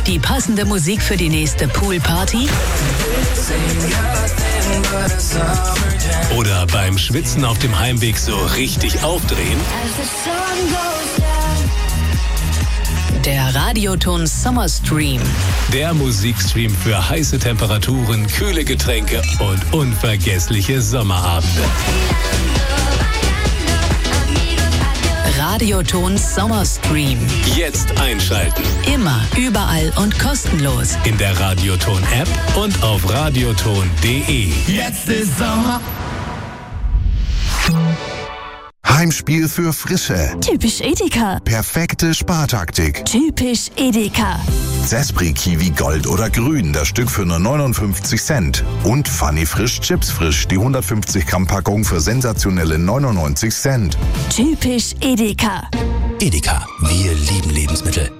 Die passende Musik für die nächste Poolparty? Oder beim Schwitzen auf dem Heimweg so richtig aufdrehen? Der Radioton Summer Stream. Der Musikstream für heiße Temperaturen, kühle Getränke und unvergessliche Sommerabende. Radioton Summer Stream. Jetzt einschalten. Immer, überall und kostenlos. In der Radioton App und auf radioton.de. Jetzt ist Sommer. Heimspiel für Frische. Typisch Edeka. Perfekte Spartaktik. Typisch Edeka. Zespri Kiwi Gold oder Grün, das Stück für nur 59 Cent. Und Funny Frisch Chips Frisch, die 150 Gramm Packung für sensationelle 99 Cent. Typisch Edeka. Edeka, wir lieben Lebensmittel.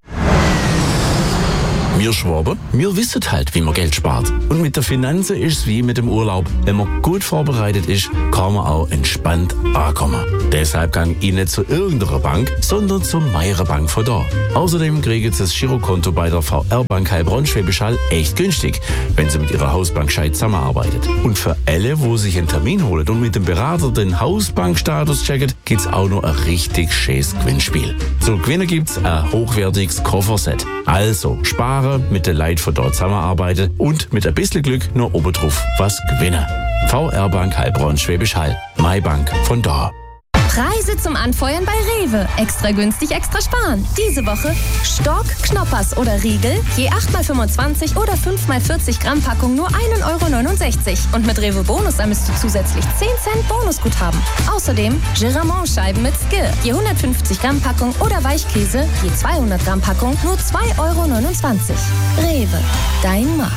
Wir Schwaben, wir wissen halt, wie man Geld spart. Und mit der Finanzen ist es wie mit dem Urlaub. Wenn man gut vorbereitet ist, kann man auch entspannt ankommen. Deshalb gang ich nicht zu irgendeiner Bank, sondern zur Meirer Bank von da. Außerdem kriegt Sie das Girokonto bei der VR-Bank Heilbronn-Schwäbisch Hall echt günstig, wenn Sie mit Ihrer Hausbank gescheit zusammenarbeitet. Und für alle, wo sich einen Termin holen und mit dem Berater den Hausbankstatus checken, gibt's auch noch ein richtig schönes Gewinnspiel. Zu gewinnen gibt's ein hochwertiges Kofferset. Also sparen, mit der Leuten von dort zusammenarbeiten und mit ein bisschen Glück nur obendrauf was gewinnen. VR-Bank Heilbronn-Schwäbisch Hall. My Bank von da. Preise zum Anfeuern bei Rewe. Extra günstig, extra sparen. Diese Woche Stork, Knoppers oder Riegel, je 8x25 oder 5x40 Gramm Packung nur 1,69 €. Und mit Rewe Bonus ermisst du zusätzlich 10 Cent Bonusguthaben. Außerdem Giramont-Scheiben mit Skill, je 150 Gramm Packung oder Weichkäse, je 200 Gramm Packung nur 2,29 €. Rewe, dein Markt.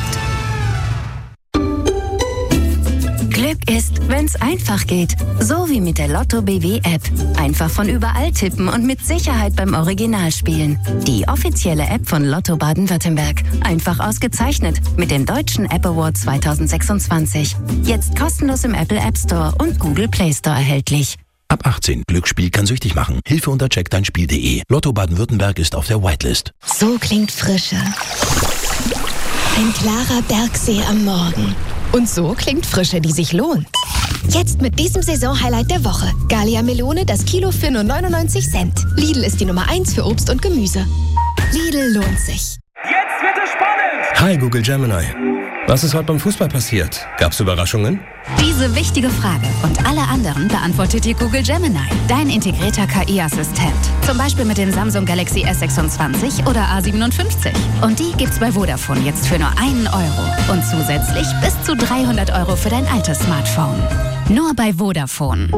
Glück ist, wenn's einfach geht. So wie mit der Lotto BW App. Einfach von überall tippen und mit Sicherheit beim Original spielen. Die offizielle App von Lotto Baden-Württemberg. Einfach ausgezeichnet mit dem Deutschen App Award 2026. Jetzt kostenlos im Apple App Store und Google Play Store erhältlich. Ab 18. Glücksspiel kann süchtig machen. Hilfe unter checkdeinspiel.de. Lotto Baden-Württemberg ist auf der Whitelist. So klingt Frische. Ein klarer Bergsee am Morgen. Und so klingt Frische, die sich lohnt. Jetzt mit diesem Saisonhighlight der Woche. Gallia Melone, das Kilo für nur 99 Cent. Lidl ist die Nummer 1 für Obst und Gemüse. Lidl lohnt sich. Jetzt wird es spannend! Hi Google Gemini. Was ist heute beim Fußball passiert? Gab's Überraschungen? Diese wichtige Frage und alle anderen beantwortet dir Google Gemini, dein integrierter KI-Assistent. Zum Beispiel mit dem Samsung Galaxy S26 oder A57. Und die gibt's bei Vodafone jetzt für nur 1 € und zusätzlich bis zu 300 € für dein altes Smartphone. Nur bei Vodafone.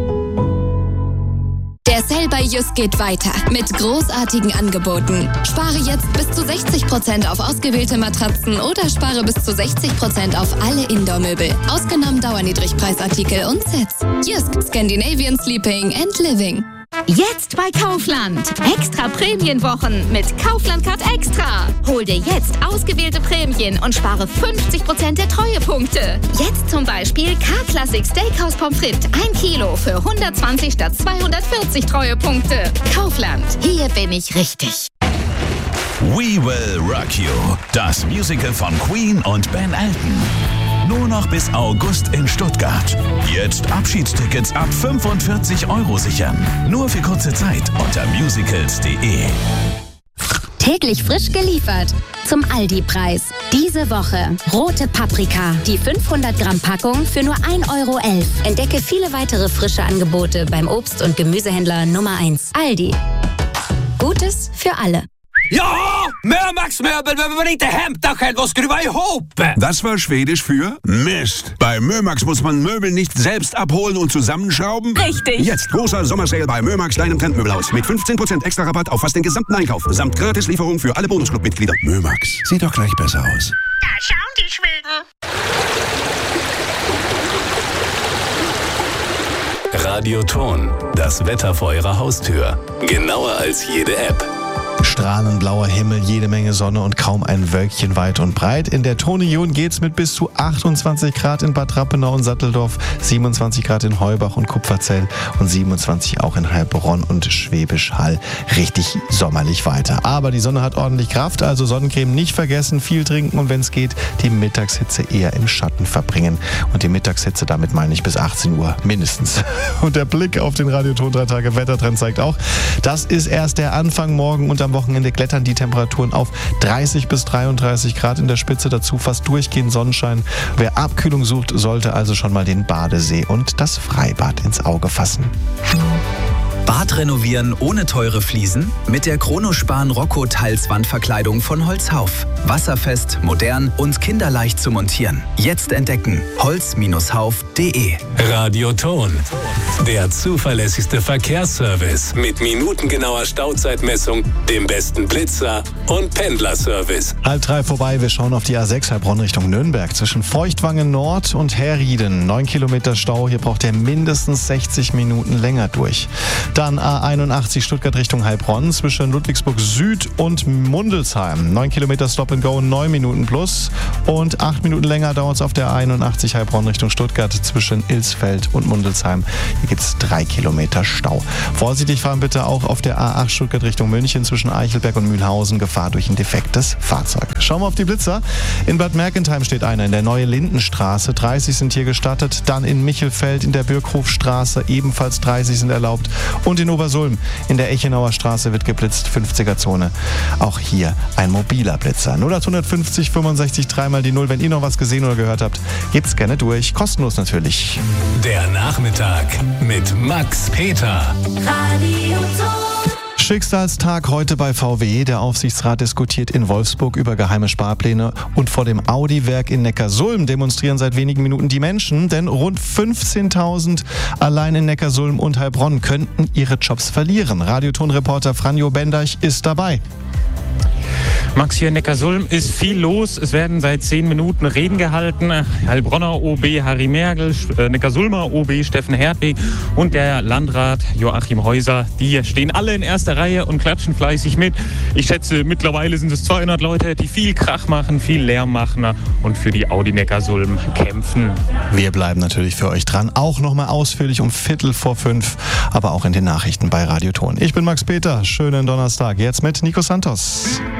Der Sale bei Jysk geht weiter mit großartigen Angeboten. Spare jetzt bis zu 60% auf ausgewählte Matratzen oder spare bis zu 60% auf alle Indoor-Möbel. Ausgenommen Dauerniedrigpreisartikel und Sets. Jysk, Scandinavian Sleeping and Living. Jetzt bei Kaufland. Extra Prämienwochen mit Kaufland Card Extra. Hol dir jetzt ausgewählte Prämien und spare 50% der Treuepunkte. Jetzt zum Beispiel K-Classic Steakhouse Pommes frites 1 Kilo für 120 statt 240 Treuepunkte. Kaufland. Hier bin ich richtig. We Will Rock You. Das Musical von Queen und Ben Elton. Nur noch bis August in Stuttgart. Jetzt Abschiedstickets ab 45 € sichern. Nur für kurze Zeit unter musicals.de. Täglich frisch geliefert. Zum Aldi-Preis. Diese Woche rote Paprika. Die 500 Gramm Packung für nur 1,11 €. Entdecke viele weitere frische Angebote beim Obst- und Gemüsehändler Nummer 1. Aldi. Gutes für alle. Ja, Mömax-Möbel, wenn man inte hämtar själv och skruva ihop. Das war Schwedisch für Mist. Bei Mömax muss man Möbel nicht selbst abholen und zusammenschrauben. Richtig. Jetzt großer Sommersale bei Mömax, deinem Trendmöbelhaus. Mit 15% extra Rabatt auf fast den gesamten Einkauf. Samt Gratislieferung für alle Bonusclub-Mitglieder. Mömax, sieht doch gleich besser aus. Da schauen die Schweden. Radioton, das Wetter vor Ihrer Haustür. Genauer als jede App. Strahlenblauer Himmel, jede Menge Sonne und kaum ein Wölkchen weit und breit. In der Tonion geht's mit bis zu 28 Grad in Bad Rappenau und Satteldorf, 27 Grad in Heubach und Kupferzell und 27 auch in Heilbronn und Schwäbisch Hall. Richtig sommerlich weiter. Aber die Sonne hat ordentlich Kraft, also Sonnencreme nicht vergessen, viel trinken und wenn es geht, die Mittagshitze eher im Schatten verbringen. Und die Mittagshitze, damit meine ich bis 18 Uhr mindestens. Und der Blick auf den Radioton 3 Tage Wettertrend zeigt auch, das ist erst der Anfang. Morgen und am Wochenende klettern die Temperaturen auf 30 bis 33 Grad in der Spitze. Dazu fast durchgehend Sonnenschein. Wer Abkühlung sucht, sollte also schon mal den Badesee und das Freibad ins Auge fassen. Bad renovieren ohne teure Fliesen? Mit der Chronospan Rocco Teilswandverkleidung von Holzhauf. Wasserfest, modern und kinderleicht zu montieren. Jetzt entdecken. holz-hauf.de. Radioton. Der zuverlässigste Verkehrsservice mit minutengenauer Stauzeitmessung, dem besten Blitzer und Pendlerservice. 2:30 vorbei, wir schauen auf die A6 Heilbronn Richtung Nürnberg. Zwischen Feuchtwangen Nord und Herrieden. 9 Kilometer Stau, hier braucht ihr mindestens 60 Minuten länger durch. Dann A81 Stuttgart Richtung Heilbronn zwischen Ludwigsburg Süd und Mundelsheim. 9 Kilometer Stop and Go, 9 Minuten plus. Und 8 Minuten länger dauert es auf der A81 Heilbronn Richtung Stuttgart zwischen Ilsfeld und Mundelsheim. Hier gibt es 3 Kilometer Stau. Vorsichtig fahren bitte auch auf der A8 Stuttgart Richtung München zwischen Eichelberg und Mühlhausen. Gefahr durch ein defektes Fahrzeug. Schauen wir auf die Blitzer. In Bad Mergentheim steht einer in der Neue Lindenstraße. 30 sind hier gestattet. Dann in Michelfeld in der Birkhofstraße ebenfalls 30 sind erlaubt. Und in Obersulm in der Echenauer Straße wird geblitzt, 50er-Zone. Auch hier ein mobiler Blitzer. 0850 65 3 die 0. Wenn ihr noch was gesehen oder gehört habt, gebt's gerne durch. Kostenlos natürlich. Der Nachmittag mit Max Peter. Schicksalstag heute bei VW. Der Aufsichtsrat diskutiert in Wolfsburg über geheime Sparpläne und vor dem Audi-Werk in Neckarsulm demonstrieren seit wenigen Minuten die Menschen, denn rund 15.000 allein in Neckarsulm und Heilbronn könnten ihre Jobs verlieren. Radioton-Reporter Franjo Bendeich ist dabei. Max, hier in Neckarsulm ist viel los. Es werden seit 10 Minuten Reden gehalten. Heilbronner OB Harry Mergel, Neckarsulmer OB Steffen Hertwig und der Landrat Joachim Häuser. Die stehen alle in erster Reihe und klatschen fleißig mit. Ich schätze, mittlerweile sind es 200 Leute, die viel Krach machen, viel Lärm machen und für die Audi Neckarsulm kämpfen. Wir bleiben natürlich für euch dran. Auch nochmal ausführlich um 4:45, aber auch in den Nachrichten bei Radioton. Ich bin Max Peter. Schönen Donnerstag. Jetzt mit Nico Santos.